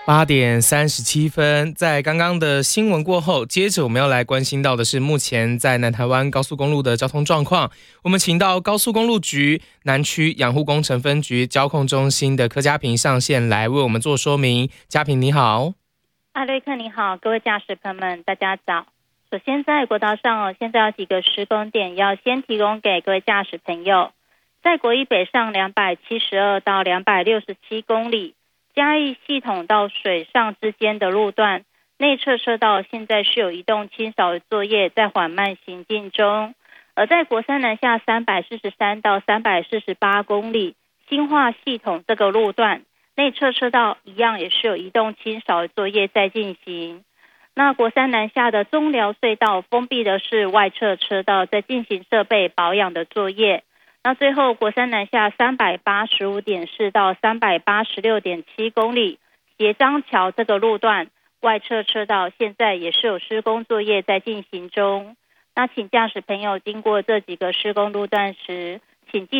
8点37分，在刚刚的新闻过后，接着我们要来关心到的是目前在南台湾高速公路的交通状况。我们请到高速公路局南区养护工程分局交控中心的柯嘉平上线来为我们做说明。嘉平你好。 艾瑞克你好，各位驾驶朋友们大家早。首先在国道上现在有几个施工点要先提供给各位驾驶朋友。在国一北上272到267公里，嘉义系统到水上之间的路段，内侧车道现在是有移动清扫的作业在缓慢行进中。而在国三南下343到348公里，新化系统这个路段，内侧车道一样也是有移动清扫的作业在进行。那国三南下的中寮隧道封闭的是外侧车道，在进行设备保养的作业。那最后国三南下385.4到386.7公里，协章桥这个路段外侧车道现在也是有施工作业在进行中。那请驾驶朋友经过这几个施工路段时，请记